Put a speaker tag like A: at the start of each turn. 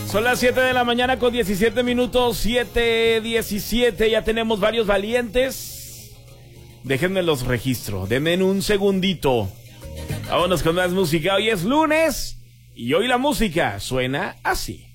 A: Son las 7 de la mañana con 17 minutos, 7:17. Ya tenemos varios valientes. Déjenme los registro, denme un segundito. Vámonos con más música. Hoy es lunes y hoy la música suena así.